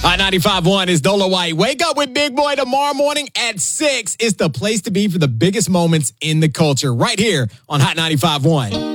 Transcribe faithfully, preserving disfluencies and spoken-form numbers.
Hot ninety-five point one is Dolo White. Wake up with Big Boy tomorrow morning at six. It's the place to be for the biggest moments in the culture right here on Hot ninety-five point one.